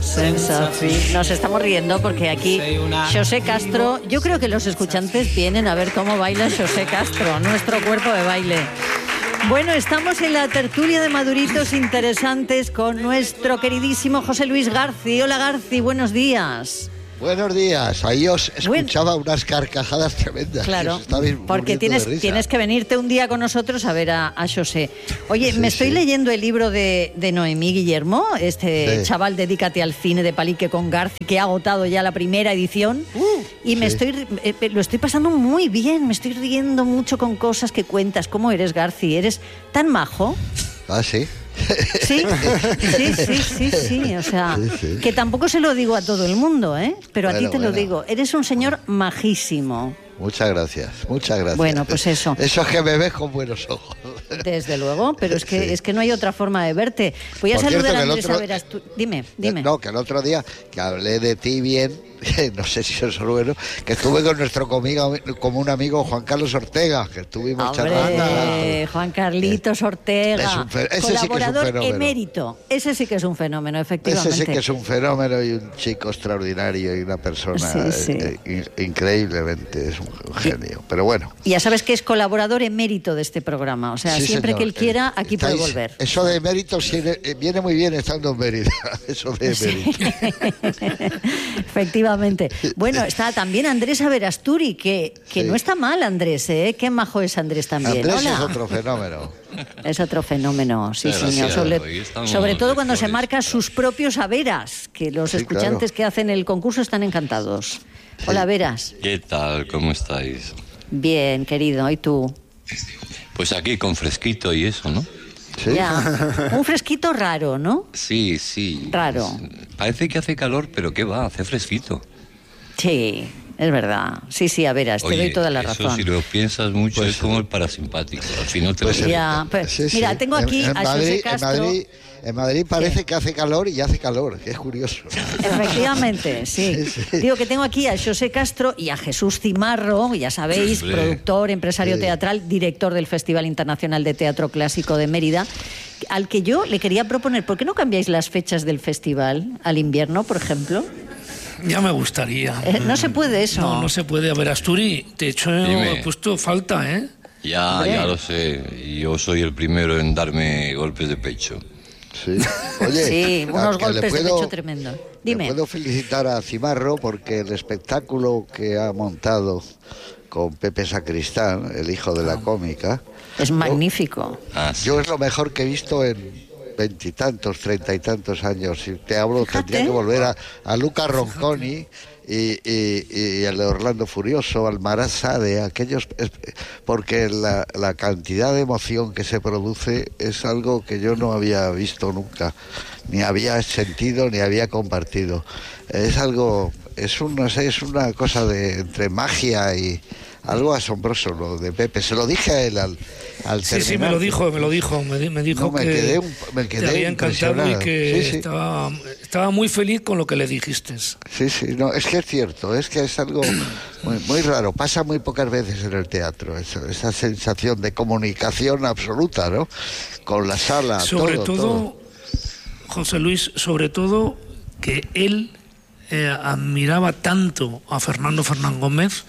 Nos estamos riendo porque aquí José Castro, yo creo que los escuchantes vienen a ver cómo baila José Castro, nuestro cuerpo de baile. Bueno, estamos en la tertulia de maduritos interesantes con nuestro queridísimo José Luis Garci. Hola Garci, buenos días. Buenos días, ahí os escuchaba unas carcajadas tremendas. Claro, porque tienes que venirte un día con nosotros a ver a José. Oye, me estoy leyendo el libro de Noemí Guillermo, chaval, Dedícate al cine de Palique con Garci, que ha agotado ya la primera edición. Y lo estoy pasando muy bien, me estoy riendo mucho con cosas que cuentas. ¿Cómo eres, Garci? ¿Eres tan majo? Ah, sí. Sí, o sea, que tampoco se lo digo a todo el mundo, pero a ti te lo digo, eres un señor majísimo. Muchas gracias. Bueno, pues eso. Eso es que me ves con buenos ojos. Desde luego, pero es que no hay otra forma de verte. Voy a saludar a Andrés Averas. Dime. No, que el otro día que hablé de ti bien, no sé si eso es bueno, que estuve con nuestro común amigo Juan Carlos Ortega, que estuvimos charlando. Juan Carlitos Ortega, colaborador sí emérito. Ese sí que es un fenómeno, efectivamente. Ese sí que es un fenómeno y un chico extraordinario y una persona increíblemente, es un genio. Pero bueno. Y ya sabes que es colaborador emérito de este programa, o sea, siempre que él quiera, aquí puede volver. Eso de emérito viene muy bien estando en Mérida, eso de emérito. Efectivamente. Bueno, está también Andrés Averasturi, que no está mal, Andrés, Qué majo es Andrés también. Andrés es otro fenómeno. Es otro fenómeno, sí, señor. Sobre todo cuando se marca sus propios Averas, que los escuchantes que hacen el concurso están encantados. Hola, Averas. ¿Qué tal? ¿Cómo estáis? Bien, querido. ¿Y tú? Pues aquí con fresquito y eso, ¿no? ¿Sí? Ya. Un fresquito raro, ¿no? Sí. Raro. Parece que hace calor, pero ¿qué va? Hace fresquito. Sí, es verdad. Sí, a veras, te doy toda la razón. Si lo piensas mucho es como el parasimpático. Al final te Mira, tengo aquí a José Castro. En Madrid parece que hace calor y hace calor, que es curioso. Efectivamente, sí. Digo que tengo aquí a José Castro y a Jesús Cimarro, ya sabéis, productor, empresario teatral, director del Festival Internacional de Teatro Clásico de Mérida, al que yo le quería proponer, ¿por qué no cambiáis las fechas del festival al invierno, por ejemplo? Ya me gustaría. No se puede eso. No se puede. A ver, Asturi, te he puesto falta, ¿eh? Ya lo sé. Yo soy el primero en darme golpes de pecho. Sí. Oye, unos golpes de pecho tremendos. Dime. Puedo felicitar a Cimarro porque el espectáculo que ha montado con Pepe Sacristán, el hijo de la cómica, es magnífico. Yo es lo mejor que he visto en 20 y tantos, 30 y tantos años. Si te hablo, tendría que volver a Luca Ronconi y al de Orlando Furioso, al Marasa, de aquellos, porque la cantidad de emoción que se produce es algo que yo no había visto nunca, ni había sentido, ni había compartido. Es algo, es una cosa de entre magia y algo asombroso lo de Pepe. Se lo dije a él al terminar. Sí, me lo dijo. Me dijo que te había encantado y que estaba muy feliz con lo que le dijiste. Sí, no, es que es cierto, es que es algo muy, muy raro. Pasa muy pocas veces en el teatro, esa sensación de comunicación absoluta, ¿no? Con la sala, sobre todo, José Luis, sobre todo que él admiraba tanto a Fernando Fernán Gómez,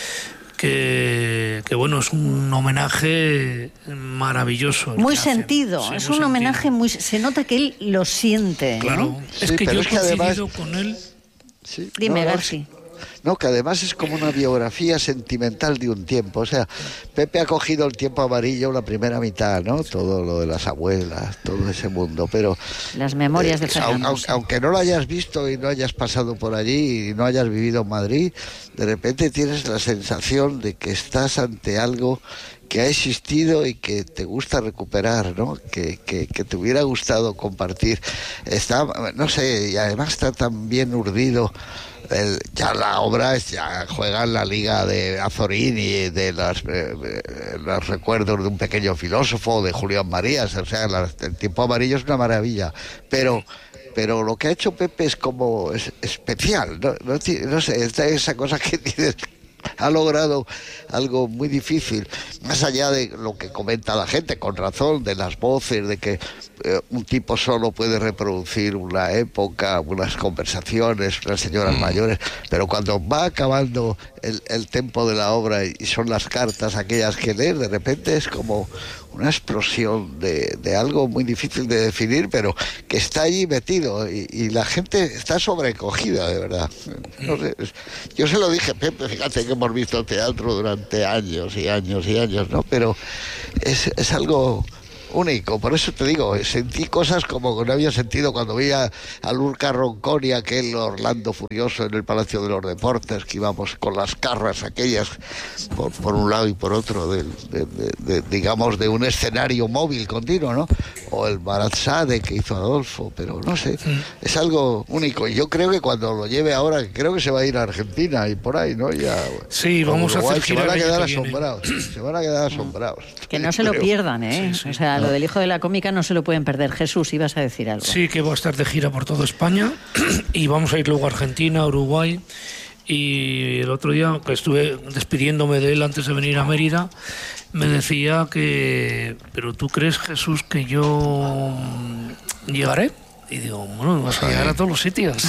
que bueno, es un homenaje maravilloso. Muy sentido, sí, es un homenaje muy... Se nota que él lo siente, claro, ¿no? Es que yo he coincidido con él. Sí, dime, Garci. No, que además es como una biografía sentimental de un tiempo. O sea, Pepe ha cogido el tiempo amarillo, la primera mitad, ¿no? Todo lo de las abuelas, todo ese mundo, pero... Las memorias de Fernando. Aunque no lo hayas visto y no hayas pasado por allí y no hayas vivido en Madrid, de repente tienes la sensación de que estás ante algo que ha existido y que te gusta recuperar, ¿no? Que te hubiera gustado compartir. Está, no sé, y además está tan bien urdido. Ya la obra ya juega en la liga de Azorín y de los recuerdos de un pequeño filósofo, de Julián Marías. O sea, el tiempo amarillo es una maravilla, pero lo que ha hecho Pepe es como especial, no sé, esa cosa que dices, ha logrado algo muy difícil, más allá de lo que comenta la gente, con razón, de las voces, de que un tipo solo puede reproducir una época, unas conversaciones, unas señoras mayores, pero cuando va acabando el tempo de la obra y son las cartas aquellas que lees, de repente es como una explosión de algo muy difícil de definir, pero que está allí metido y la gente está sobrecogida, de verdad. No sé, yo se lo dije, Pepe, fíjate que hemos visto teatro durante años y años y años, ¿no? Pero es algo único, por eso te digo, sentí cosas como que no había sentido cuando veía a Lurca Ronconi, aquel Orlando Furioso en el Palacio de los Deportes, que íbamos con las carras aquellas por un lado y por otro digamos de un escenario móvil continuo, ¿no? O el Barazade que hizo Adolfo, pero no sé, es algo único, y yo creo que cuando lo lleve ahora, creo que se va a ir a Argentina y por ahí, ¿no? Ya, sí, vamos a hacer gira. Se van a quedar asombrados, se van a quedar asombrados. Que no se lo pierdan, ¿eh? Sí, sí. O sea, lo del hijo de la cómica no se lo pueden perder. Jesús, ibas a decir algo. Sí, que va a estar de gira por toda España y vamos a ir luego a Argentina, Uruguay. Y el otro día que estuve despidiéndome de él antes de venir a Mérida, me decía que, pero ¿tú crees, Jesús, que yo llegaré? Y digo, bueno, vas a llegar a todos los sitios.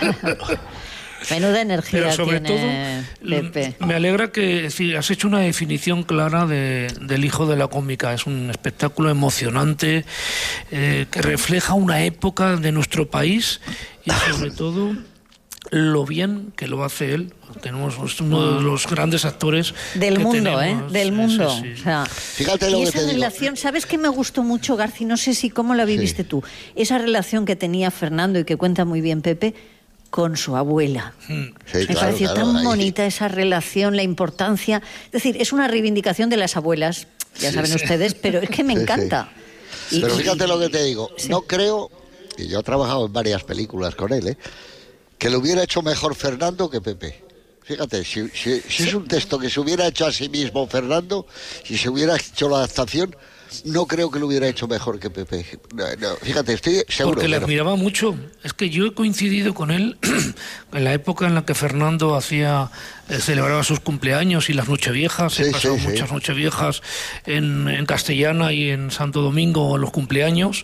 Menuda energía. Pero sobre tiene todo, Pepe. Me alegra que has hecho una definición clara del hijo de la cómica. Es un espectáculo emocionante que refleja una época de nuestro país y sobre todo lo bien que lo hace él. Es uno de los grandes actores del mundo, tenemos. Del mundo. Sí. O sea, fíjate lo y que esa te relación, digo. ¿Sabes qué me gustó mucho, Garci? No sé si cómo la viviste tú. Esa relación que tenía Fernando y que cuenta muy bien Pepe con su abuela. Sí, me pareció tan bonita esa relación, la importancia. Es decir, es una reivindicación de las abuelas, ya saben ustedes, pero es que me encanta. Sí. Pero fíjate lo que te digo, no creo, y yo he trabajado en varias películas con él, que lo hubiera hecho mejor Fernando que Pepe. Fíjate, si es un texto que se hubiera hecho a sí mismo Fernando, si se hubiera hecho la adaptación, no creo que lo hubiera hecho mejor que Pepe. No, fíjate, estoy seguro. Porque le admiraba mucho. Es que yo he coincidido con él en la época en la que Fernando celebraba sus cumpleaños y las Nocheviejas. He pasado muchas Nocheviejas en Castellana y en Santo Domingo en los cumpleaños.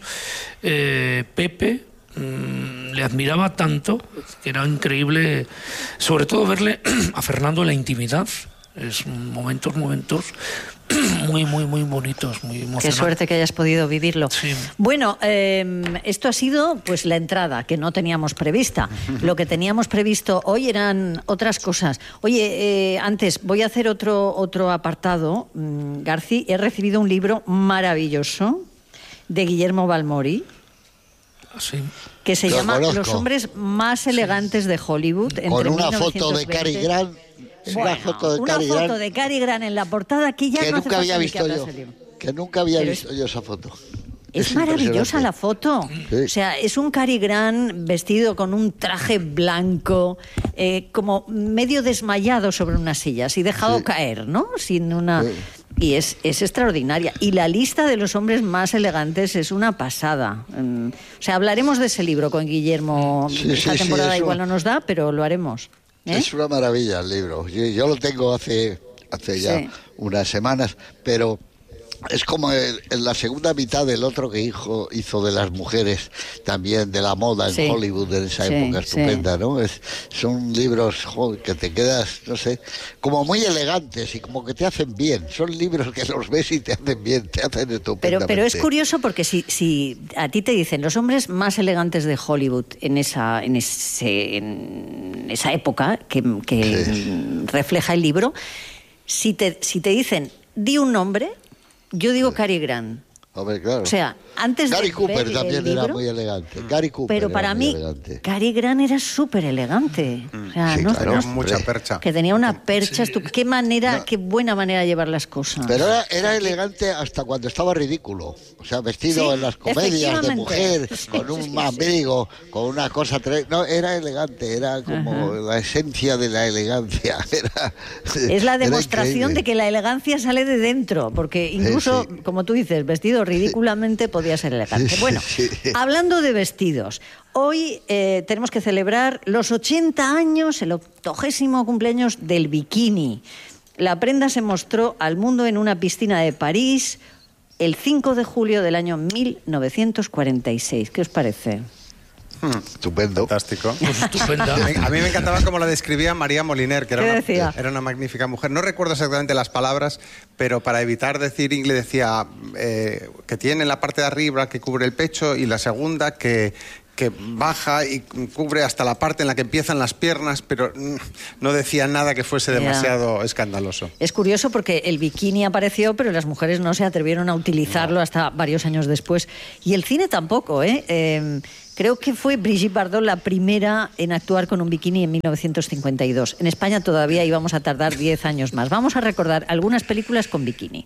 Pepe le admiraba tanto que era increíble, sobre todo verle a Fernando en la intimidad. Es momentos muy bonitos, muy emocionantes. Qué suerte que hayas podido vivirlo. Sí. Bueno, esto ha sido pues la entrada que no teníamos prevista. Lo que teníamos previsto hoy eran otras cosas. Oye, antes voy a hacer otro apartado. Garci, he recibido un libro maravilloso de Guillermo Balmori. Sí. Que se llama Los hombres más elegantes de Hollywood. Con una foto de Cary Grant. Bueno, una foto de Cary Grant en la portada que ya que no nunca había visto yo. Que nunca había visto yo esa foto. Es maravillosa la foto. Sí. O sea, es un Cary Grant vestido con un traje blanco, como medio desmayado sobre unas sillas y dejado caer, ¿no? Sin una... Y es extraordinaria. Y la lista de los hombres más elegantes es una pasada. O sea, hablaremos de ese libro con Guillermo. Esta temporada igual no nos da, pero lo haremos. Es una maravilla el libro. Yo lo tengo hace ya unas semanas, pero es como en la segunda mitad del otro que hizo de las mujeres, también de la moda en Hollywood en esa época estupenda, ¿no? Son libros que te quedas, no sé, como muy elegantes y como que te hacen bien. Son libros que los ves y te hacen bien, te hacen estupendamente. Pero es curioso porque si a ti te dicen los hombres más elegantes de Hollywood en esa época que refleja el libro, si te dicen, di un nombre... Yo digo Cary Grant. Hombre, claro. O sea, antes Gary de Cooper ver también el libro, era muy elegante. Gary Cooper pero para mí, Cary Grant era súper elegante. O sea, sí, ¿no? claro, mucha percha. Que tenía una percha estupenda. Qué buena manera de llevar las cosas. Pero era elegante hasta cuando estaba ridículo. O sea, vestido en las comedias de mujer, con un abrigo, con una cosa... No, era elegante, era como la esencia de la elegancia. Es la demostración de que la elegancia sale de dentro, porque incluso, como tú dices, vestido vestido ridículamente podía ser elegante. Bueno, hablando de vestidos, hoy tenemos que celebrar los 80 años, el 80º cumpleaños del bikini. La prenda se mostró al mundo en una piscina de París el 5 de julio del año 1946. ¿Qué os parece? Estupendo. Fantástico. Pues estupenda. A mí me encantaba cómo la describía María Moliner, que era una magnífica mujer. No recuerdo exactamente las palabras, pero para evitar decir inglés decía que tiene la parte de arriba que cubre el pecho y la segunda que baja y cubre hasta la parte en la que empiezan las piernas, pero no decía nada que fuese demasiado escandaloso. Es curioso porque el bikini apareció, pero las mujeres no se atrevieron a utilizarlo hasta varios años después. Y el cine tampoco, ¿eh? Creo que fue Brigitte Bardot la primera en actuar con un bikini en 1952. En España todavía íbamos a tardar 10 años más. Vamos a recordar algunas películas con bikini.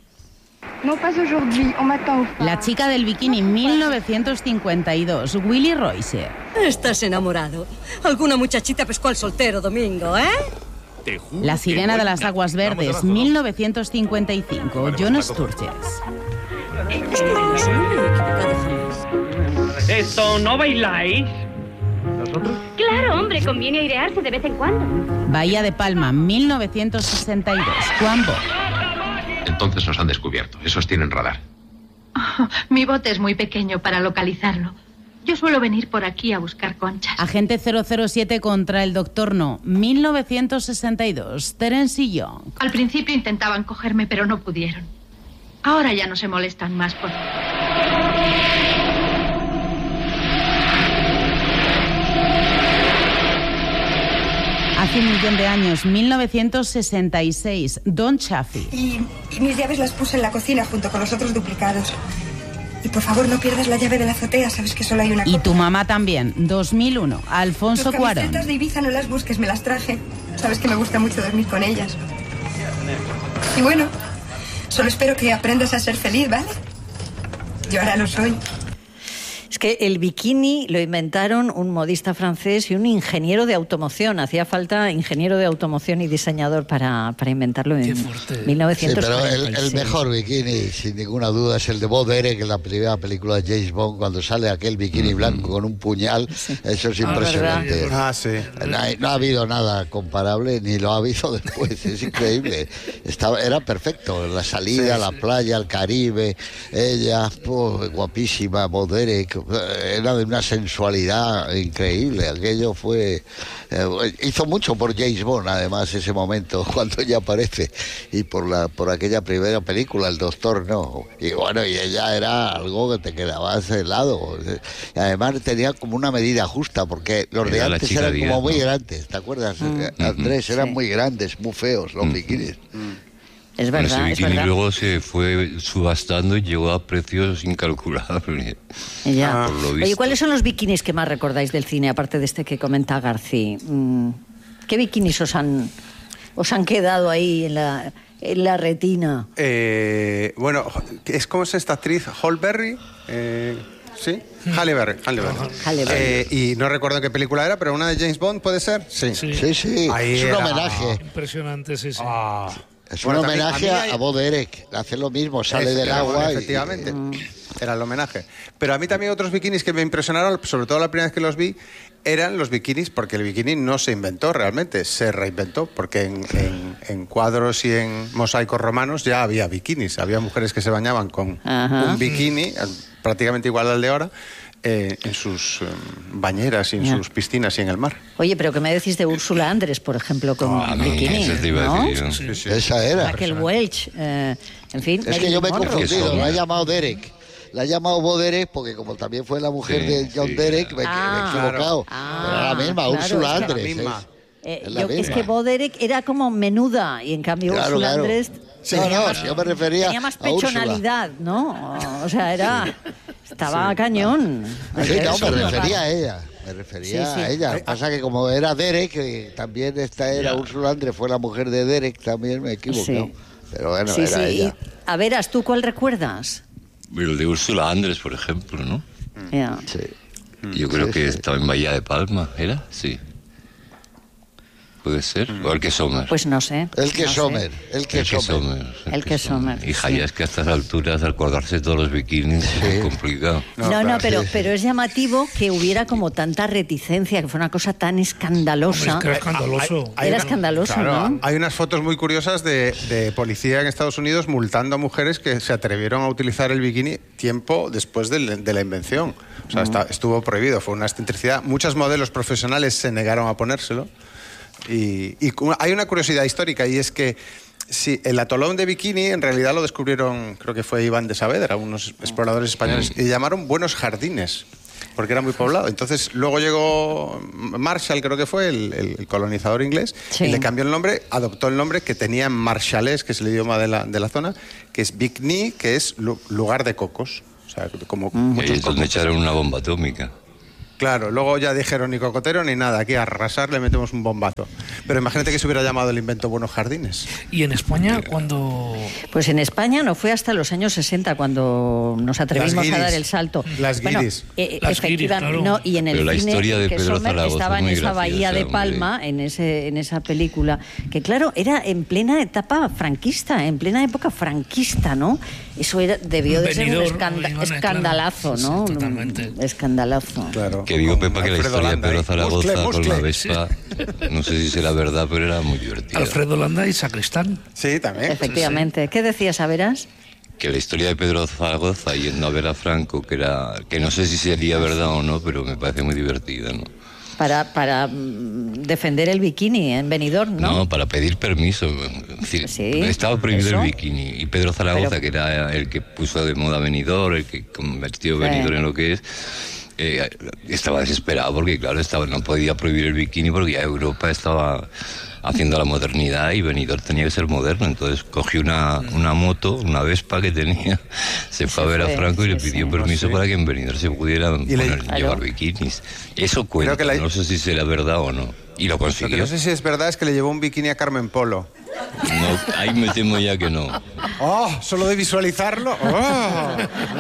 La chica del bikini, 1952, Willy Royce. Estás enamorado. Alguna muchachita pescó al soltero domingo, ¿eh? La sirena de las aguas verdes, 1955, John Sturges. Es curioso, no me he equivocado jamás. ¿Esto no bailáis? ¿Nosotros? Claro, hombre, conviene airearse de vez en cuando. Bahía de Palma, 1962, Juan Bosch. Entonces nos han descubierto. Esos tienen radar. Oh, mi bote es muy pequeño para localizarlo. Yo suelo venir por aquí a buscar conchas. Agente 007 contra el Doctor No, 1962, Terence Young. Al principio intentaban cogerme, pero no pudieron. Ahora ya no se molestan más por mí. Hace 1.000.000 de años, 1966, Don Chaffee. Y mis llaves las puse en la cocina junto con los otros duplicados. Y por favor no pierdas la llave de la azotea, sabes que solo hay una copia. Y tu mamá también, 2001, Alfonso Cuarón. Las camisetas de Ibiza no las busques, me las traje. Sabes que me gusta mucho dormir con ellas. Y bueno, solo espero que aprendas a ser feliz, ¿vale? Yo ahora lo soy. Es que el bikini lo inventaron un modista francés y un ingeniero de automoción. Hacía falta ingeniero de automoción y diseñador para inventarlo en 1946. Sí, pero el mejor bikini, sin ninguna duda, es el de Bo Derek, en la primera película de James Bond, cuando sale aquel bikini blanco con un puñal. Sí. Eso es impresionante. Sí. No ha habido nada comparable, ni lo ha habido después. Es increíble. Era perfecto. La salida, la playa, el Caribe, ella, guapísima, Bo Derek. Era de una sensualidad increíble. Aquello fue... hizo mucho por James Bond, además, ese momento, cuando ella aparece. Y por aquella primera película, El Doctor No. Y bueno, y ella era algo que te quedabas helado. Y además tenía como una medida justa, porque los de antes eran como muy grandes. ¿Te acuerdas, Andrés? Eran muy grandes, muy feos los bikinis. Es verdad, ese bikini luego se fue subastando y llegó a precios incalculables. Ya. Oye, ¿cuáles son los bikinis que más recordáis del cine, aparte de este que comenta García? ¿Qué bikinis os han quedado ahí en la retina? Bueno, ¿cómo es esta actriz? Holberry, ¿sí? Halle Berry. Y no recuerdo en qué película era, pero una de James Bond, ¿puede ser? Sí. Ahí es un homenaje. Impresionante, sí. Es un homenaje a Bo Derek. Hace lo mismo, sale del agua. Efectivamente. Era el homenaje. Pero a mí también otros bikinis que me impresionaron, sobre todo la primera vez que los vi, eran los bikinis, porque el bikini no se inventó realmente, se reinventó, porque en cuadros y en mosaicos romanos ya había bikinis. Había mujeres que se bañaban con un bikini prácticamente igual al de ahora, en sus bañeras y en sus piscinas y en el mar. Oye, pero ¿qué me decís de Úrsula Andrés, por ejemplo, con bikini? ¿No? Sí. Esa era. Raquel Welch, en fin. Es que yo me he confundido, la ha llamado Derek. La ha llamado Bo Derek porque como también fue la mujer de John Derek, me he equivocado. Pero era la misma, Úrsula Andrés. Es que Bo Derek era como menuda y en cambio Úrsula Andrés... yo me refería tenía más pechonalidad, ¿no? O sea, estaba cañón. Sí, me refería a ella. A ella. Lo que pasa que como era Derek, que también esta era Úrsula Andrés, fue la mujer de Derek, también me he equivocado. Pero bueno, era ella. A veras, ¿tú cuál recuerdas? El de Úrsula Andrés, por ejemplo, ¿no? Sí. Yo creo que estaba en Bahía de Palma, ¿era? Sí. puede ser, o el que Sommer. Pues no sé. El que Sommer. Hija, ya es que a estas alturas acordarse de todos los bikinis es complicado. Pero es llamativo que hubiera como tanta reticencia, que fue una cosa tan escandalosa. Es que era escandaloso. Era escandaloso, claro, ¿no? Hay unas fotos muy curiosas de policía en Estados Unidos multando a mujeres que se atrevieron a utilizar el bikini tiempo después de la invención. O sea, estuvo prohibido, fue una excentricidad. Muchos modelos profesionales se negaron a ponérselo. Y hay una curiosidad histórica, y es que sí, el atolón de Bikini en realidad lo descubrieron, creo que fue Iván de Saavedra, unos exploradores españoles, y llamaron Buenos Jardines, porque era muy poblado. Entonces luego llegó Marshall, creo que fue el colonizador inglés, y le cambió el nombre, adoptó el nombre que tenía en marshallés, que es el idioma de la zona, que es Bikini, que es lugar de cocos. O sea, como y es donde echaron una bomba atómica. Claro, luego ya dijeron ni cocotero ni nada, aquí a arrasar le metemos un bombazo. Pero imagínate que se hubiera llamado el invento Buenos Jardines. ¿Y en España cuando...? Pues en España no fue hasta los años 60 cuando nos atrevimos a dar el salto. Las guiris. Efectivamente, no, y en el pero la cine historia de que Pedro Sommer Zaragoza estaba en esa graciosa, bahía de Palma, en esa película, que claro, era en plena etapa franquista, en plena época franquista, ¿no? Eso debió de ser un escandalazo, claro. ¿no? Sí, totalmente. Escandalazo. Claro. Que digo, Pepa, que la Alfredo historia Landa de Pedro Zaragoza con la muscle. Vespa, no sé si será verdad, pero era muy divertida. Alfredo Landa y Sacristán. Sí, también. Efectivamente. Sí. ¿Qué decías, Averas? Que la historia de Pedro Zaragoza yendo a ver a Franco, que no sé si sería verdad o no, pero me parece muy divertida, ¿no? Para defender el bikini en Benidorm, ¿no? No, para pedir permiso. Es decir, estaba prohibido el bikini. Y Pedro Zaragoza, que era el que puso de moda Benidorm, el que convirtió Benidorm en lo que es, estaba desesperado porque, claro, no podía prohibir el bikini porque ya Europa estaba haciendo la modernidad y Benidorm tenía que ser moderno. Entonces cogió una moto, una Vespa que tenía, se fue a ver a Franco y le pidió permiso para que en Benidorm se pudieran llevar bikinis. Eso cuenta, no sé si será verdad o no. Y lo consiguió. Lo que no sé si es verdad es que le llevó un bikini a Carmen Polo. No, ahí me temo ya que no. ¡Oh! Solo de visualizarlo. ¡Oh!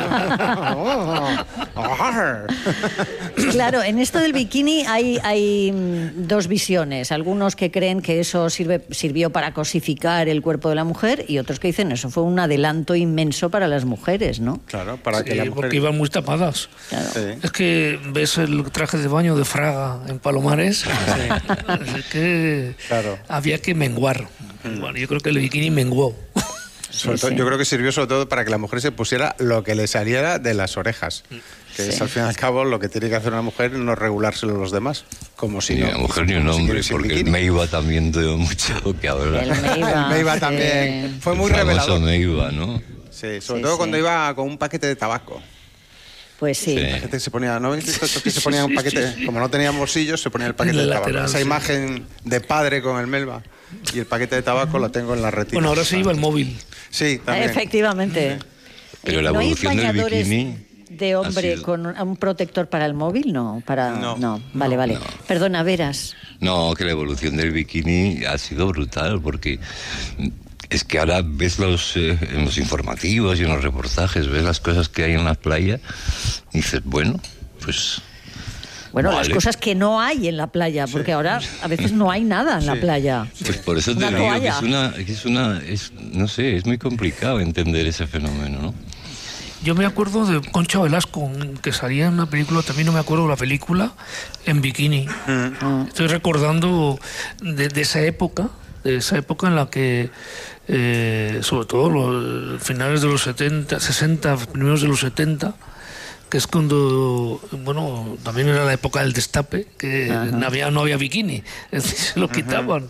Claro, en esto del bikini hay dos visiones. Algunos que creen que eso sirvió para cosificar el cuerpo de la mujer y otros que dicen eso fue un adelanto inmenso para las mujeres, ¿no? Claro, para que la mujer... porque iban muy tapadas. Claro. Sí. Es que ves el traje de baño de Fraga en Palomares, es que había que menguar. Bueno, yo creo que el bikini menguó. Yo creo que sirvió sobre todo para que la mujer se pusiera lo que le saliera de las orejas. Que es al fin y al cabo lo que tiene que hacer una mujer, no regulárselo a los demás. Como si ni no, una mujer ni un hombre, porque el Meiba también dio mucho que ahora. El Meiba también. Fue muy revelador. Meiba, ¿no? Sí, sobre todo cuando iba con un paquete de tabaco. Pues sí. La gente se ponía, ¿no habéis visto que se ponía un paquete? Como no tenían bolsillos, se ponía el paquete de tabaco. Esa imagen de padre con el Melba y el paquete de tabaco lo tengo en la retina. Bueno, ahora se lleva el móvil. Sí, también. Efectivamente. Pero la evolución del bikini de hombre con un protector para el móvil, no. Vale. No. Perdona, Veras. No, que la evolución del bikini ha sido brutal, porque es que ahora ves en los informativos y en los reportajes, ves las cosas que hay en la playa y dices, bueno, pues... Bueno, las cosas que no hay en la playa, porque ahora a veces no hay nada en la playa. Pues por eso te digo que no sé, es muy complicado entender ese fenómeno, ¿no? Yo me acuerdo de Concha Velasco, que salía en una película, también no me acuerdo la película, en bikini. Estoy recordando de esa época en la que, sobre todo los finales de los 70, 60, primeros de los 70, que es cuando, bueno, también era la época del destape, que no había bikini, es decir, se lo quitaban.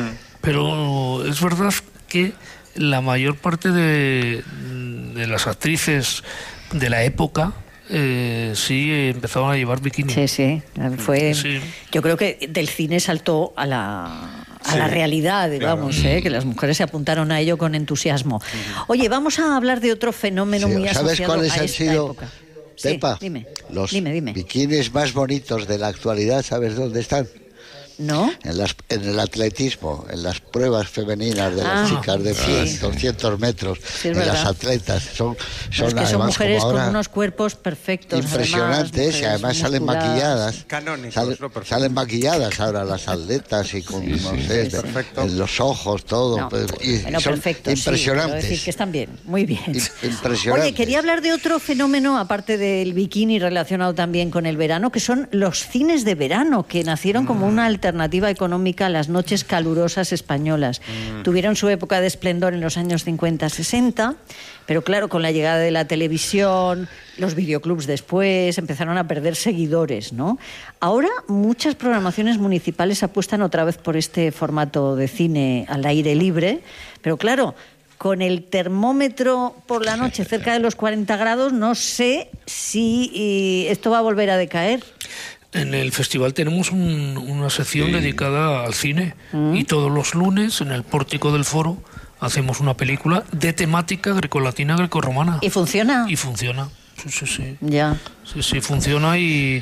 Pero es verdad que la mayor parte de las actrices de la época sí empezaron a llevar bikini. Sí. Yo creo que del cine saltó a la realidad, digamos, que las mujeres se apuntaron a ello con entusiasmo. Oye, vamos a hablar de otro fenómeno muy asociado a esta época. Pepa, dime. Los bikinis más bonitos de la actualidad, ¿sabes dónde están? ¿No? En el atletismo, en las pruebas femeninas de las chicas de 100, 200 metros, en verdad. Las atletas. Son que son mujeres con unos cuerpos perfectos. Impresionantes, y además salen maquilladas. Canónicos. Salen maquilladas ahora las atletas y con, en los ojos, todo. No, pues, y son perfecto, impresionantes. Sí, decir que están bien, muy bien. Impresionantes. Oye, quería hablar de otro fenómeno, aparte del bikini relacionado también con el verano, que son los cines de verano, que nacieron como una alternativa económica a las noches calurosas españolas. Tuvieron su época de esplendor en los años 50-60, pero claro, con la llegada de la televisión, los videoclubs después, empezaron a perder seguidores, ¿no? Ahora muchas programaciones municipales apuestan otra vez por este formato de cine al aire libre, pero claro, con el termómetro por la noche cerca de los 40 grados, no sé si esto va a volver a decaer. En el festival tenemos una sección dedicada al cine y todos los lunes en el pórtico del foro hacemos una película de temática grecolatina, grecorromana. ¿Y funciona? Y funciona, sí. Ya. Sí, funciona y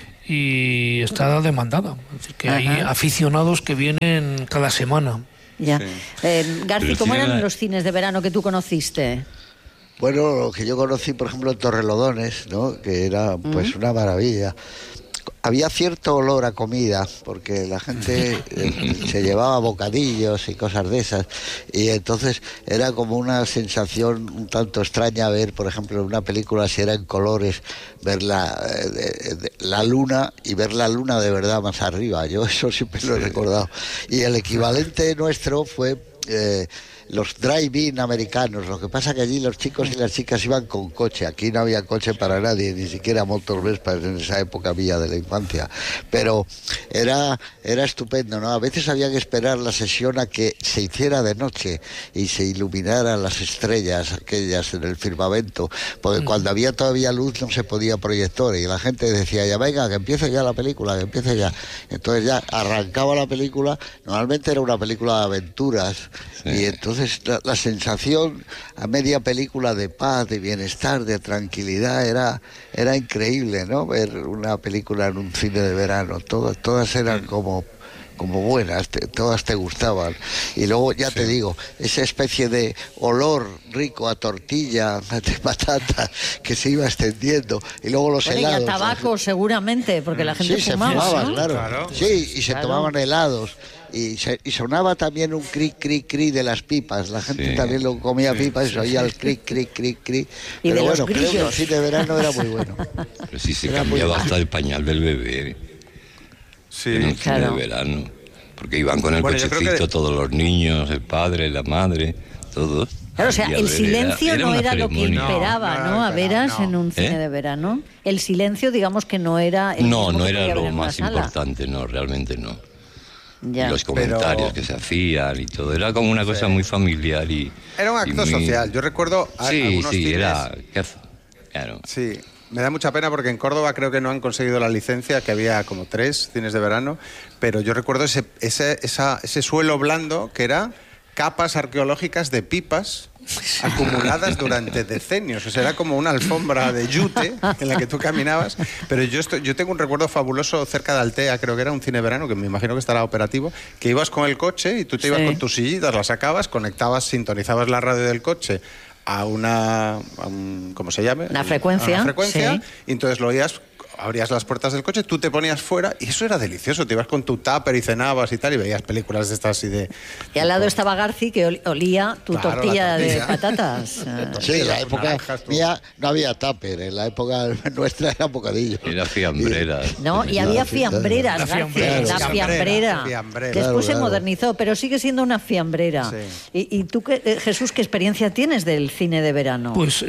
está demandada. Es decir, que hay aficionados que vienen cada semana. Ya. Garci, ¿cómo eran los cines de verano que tú conociste? Bueno, lo que yo conocí, por ejemplo, en Torrelodones, ¿no? Que era pues una maravilla. Había cierto olor a comida, porque la gente se llevaba bocadillos y cosas de esas, y entonces era como una sensación un tanto extraña ver, por ejemplo, en una película, si era en colores, ver la luna y ver la luna de verdad más arriba. Yo eso siempre lo he recordado. Y el equivalente nuestro fue los drive-in americanos. Lo que pasa que allí los chicos y las chicas iban con coche. Aquí no había coche para nadie, ni siquiera motorvespas en esa época mía de la infancia. Pero era estupendo, ¿no? A veces había que esperar la sesión a que se hiciera de noche y se iluminaran las estrellas aquellas en el firmamento, porque cuando había todavía luz no se podía proyectar y la gente decía, ya venga, que empiece ya la película, que empiece ya. Entonces ya arrancaba la película. Normalmente era una película de aventuras, y entonces la sensación a media película de paz, de bienestar, de tranquilidad era increíble, ¿no? Ver una película en un cine de verano, todas eran como buenas, todas te gustaban. Y luego, ya te digo, esa especie de olor rico a tortilla, de patata, que se iba extendiendo. Y luego los helados. Y a tabaco, seguramente, porque la gente fumaba, ¿no? Claro. Sí, y se tomaban helados. Y sonaba también un cric, cric, cric de las pipas. La gente también lo comía pipas y se oía el cric, cric, cric, cric. Pero bueno, creo que el cine de verano era muy bueno. Pero sí se cambiaba hasta el pañal del bebé. Sí, en un cine de verano. Porque iban con el cochecito todos los niños, el padre, la madre, todos. Claro, o sea, el silencio no era lo que imperaba, ¿no? A veras en un cine de verano. El silencio, digamos que no era... No era lo más importante, no, realmente no. Ya. Y los comentarios que se hacían y todo, era como una cosa muy familiar y... Era un acto social, yo recuerdo algunos cines... era... Claro. Sí, me da mucha pena porque en Córdoba creo que no han conseguido la licencia, que había como 3 cines de verano, pero yo recuerdo ese suelo blando que era capas arqueológicas de pipas acumuladas durante decenios. O sea, era como una alfombra de yute en la que tú caminabas. Pero yo tengo un recuerdo fabuloso cerca de Altea, creo que era un cine verano, que me imagino que estará operativo, que ibas con el coche y tú te ibas con tus sillitas, las sacabas, conectabas, sintonizabas la radio del coche a ¿cómo se llame? Una frecuencia. A una frecuencia, y entonces lo oías, abrías las puertas del coche, tú te ponías fuera y eso era delicioso. Te ibas con tu tupper y cenabas y tal y veías películas de estas y de... Y al lado estaba Garci, que olía tu tortilla de patatas. Sí, en la época mía no había tupper, en la época nuestra era bocadillo. Era fiambrera. No, y había fiambreras, Garci, la fiambrera. Después se modernizó, pero sigue siendo una fiambrera. Sí. ¿Y tú, Jesús, qué experiencia tienes del cine de verano? Pues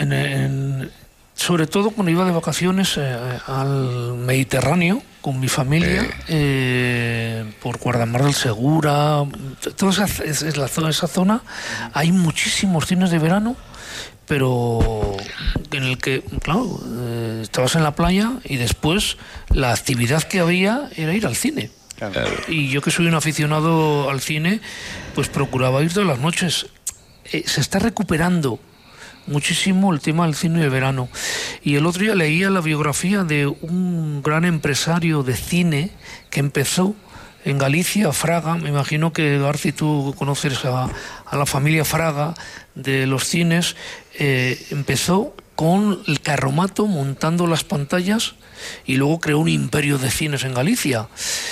sobre todo cuando iba de vacaciones al Mediterráneo con mi familia, por Guardamar del Segura, toda esa zona, hay muchísimos cines de verano, pero en el que, claro, estabas en la playa y después la actividad que había era ir al cine. Claro. Y yo, que soy un aficionado al cine, pues procuraba ir todas las noches. Se está recuperando muchísimo el tema del cine de verano. Y el otro día leía la biografía de un gran empresario de cine que empezó en Galicia, Fraga, me imagino que Garci, tú conoces a la familia Fraga de los cines, empezó con el carromato montando las pantallas y luego creó un imperio de cines en Galicia.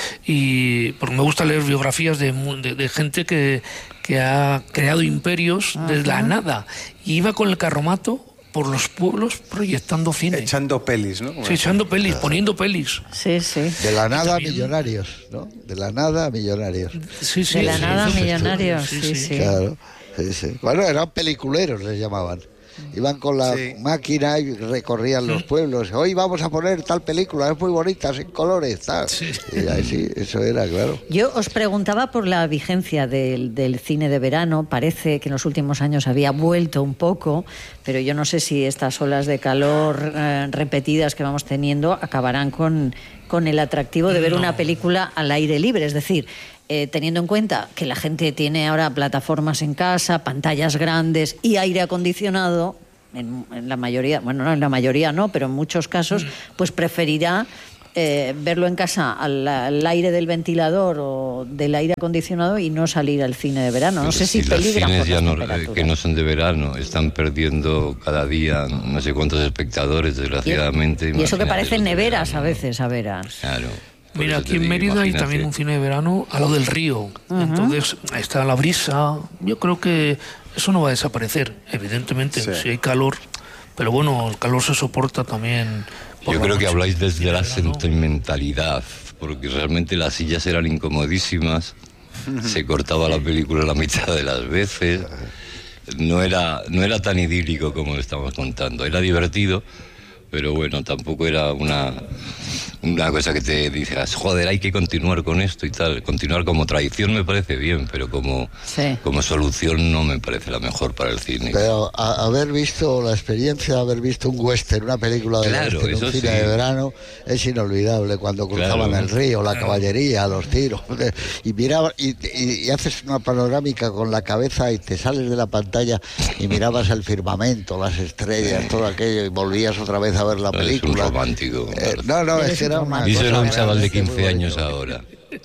Y porque me gusta leer biografías de gente que ha creado imperios desde la nada. Y iba con el carromato por los pueblos proyectando cine. Echando pelis, ¿no? Sí, echando pelis, poniendo pelis. Sí, sí. De la nada a millonarios, ¿no? De la nada a millonarios. Sí, sí. De la nada a millonarios, sí. Claro, sí. Bueno, eran peliculeros, les llamaban. Iban con la máquina y recorrían los pueblos. Hoy vamos a poner tal película, es muy bonita, sin colores, tal. Sí. Y ahí sí, eso era, claro. Yo os preguntaba por la vigencia del cine de verano. Parece que en los últimos años había vuelto un poco, pero yo no sé si estas olas de calor repetidas que vamos teniendo acabarán con el atractivo de ver una película al aire libre. Es decir, teniendo en cuenta que la gente tiene ahora plataformas en casa, pantallas grandes y aire acondicionado, en la mayoría, bueno, no en la mayoría no, pero en muchos casos, pues preferirá verlo en casa al aire del ventilador o del aire acondicionado y no salir al cine de verano. No sé si peligran los por cines las temperaturas. que no son de verano están perdiendo cada día no sé cuántos espectadores, desgraciadamente. Y eso que parecen neveras a veces, a veras. Claro. Mira, aquí en Mérida hay también un cine de verano a lo del río. Entonces está la brisa. Yo creo que eso no va a desaparecer, evidentemente, si hay calor. Pero bueno, el calor se soporta también. Yo creo que habláis desde la sentimentalidad, porque realmente las sillas eran incomodísimas, se cortaba la película la mitad de las veces, no era tan idílico como lo estamos contando, era divertido, pero bueno, tampoco era una cosa que te dijeras, joder, hay que continuar con esto y tal. Continuar como tradición me parece bien, pero como solución no me parece la mejor para el cine. Pero haber visto la experiencia de haber visto un western, una película de western, un cine de verano, es inolvidable. Cuando cruzaban el río, la caballería, los tiros, y mirabas y haces una panorámica con la cabeza y te sales de la pantalla y mirabas el firmamento, las estrellas, todo aquello, y volvías otra vez a ver la película. Es un romántico. No, es que era una cosa. Y era un chaval de 15 años ahora.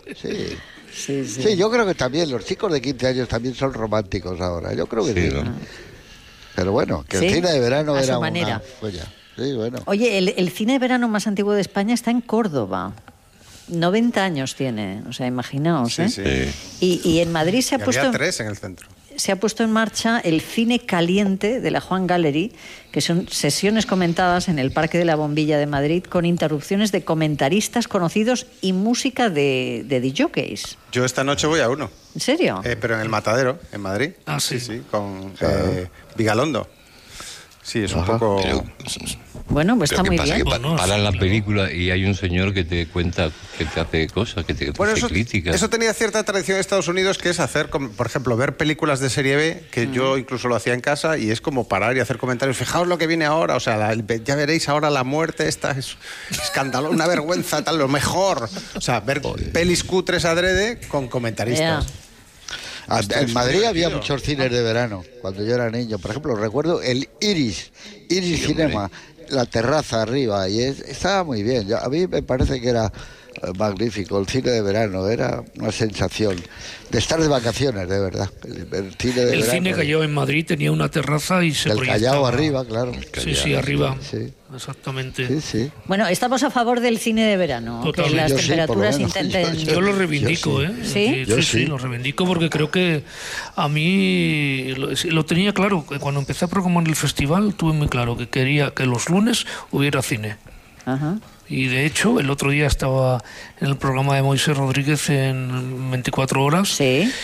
Sí, yo creo que también los chicos de 15 años también son románticos ahora. Yo creo que sí. ¿No? Pero bueno, que el cine de verano era una joya. Sí, bueno. Oye, el cine de verano más antiguo de España está en Córdoba. 90 años tiene, o sea, imaginaos, ¿eh? Sí. Y en Madrid se ha puesto... Había 3 en el centro. Se ha puesto en marcha el Cine Caliente de la Juan Gallery, que son sesiones comentadas en el Parque de la Bombilla de Madrid con interrupciones de comentaristas conocidos y música de DJs. Yo esta noche voy a uno. ¿En serio? Pero en el Matadero, en Madrid. Ah, sí. Sí, con Vigalondo. Sí, es un poco... Bueno, pues está muy bien. Que paran la película y hay un señor que te cuenta, que te hace cosas, que te hace críticas. Eso tenía cierta tradición en Estados Unidos, que es hacer, por ejemplo, ver películas de serie B, que yo incluso lo hacía en casa, y es como parar y hacer comentarios. Fijaos lo que viene ahora, o sea, ya veréis ahora la muerte, esta es escándalo, una vergüenza, tal, lo mejor. O sea, ver pelis cutres adrede con comentaristas. En Madrid había muchos cines de verano cuando yo era niño. Por ejemplo, recuerdo el Iris Cinema, la terraza arriba, y estaba muy bien. A mí me parece que era magnífico el cine de verano, era una sensación de estar de vacaciones, de verdad. El cine Callao en Madrid tenía una terraza y se proyectaba. El Callao arriba, claro. Sí, arriba. Sí. Exactamente. Sí. Bueno, estamos a favor del cine de verano. Total. Que las temperaturas intenten... Yo lo reivindico, ¿Sí? Sí, lo reivindico porque creo que a mí lo tenía claro. Que cuando empecé a programar el festival tuve muy claro que quería que los lunes hubiera cine. Ajá. Y de hecho, el otro día estaba en el programa de Moisés Rodríguez en 24 horas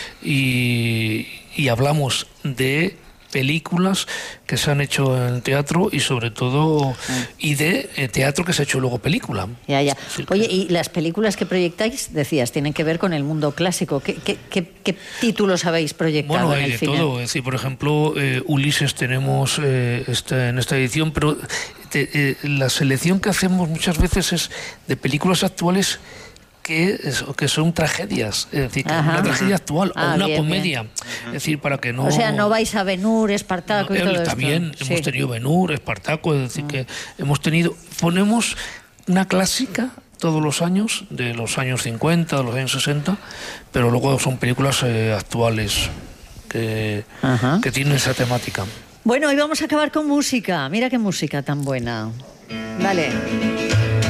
y hablamos de películas que se han hecho en teatro y sobre todo y de teatro que se ha hecho luego película. Ya. Oye, y las películas que proyectáis, decías, tienen que ver con el mundo clásico. ¿Qué títulos habéis proyectado en el cine? Bueno, hay de todo. Es decir, por ejemplo, Ulises tenemos en esta edición, pero la selección que hacemos muchas veces es de películas actuales que son tragedias, es decir, una tragedia actual o una comedia, es decir, para que no... O sea, no vais a Ben-Hur, Espartaco y todo esto. También hemos tenido Ben-Hur, Espartaco, es decir, que ponemos una clásica todos los años, de los años 50, de los años 60, pero luego son películas actuales que tienen esa temática. Bueno, hoy vamos a acabar con música. Mira qué música tan buena. Dale.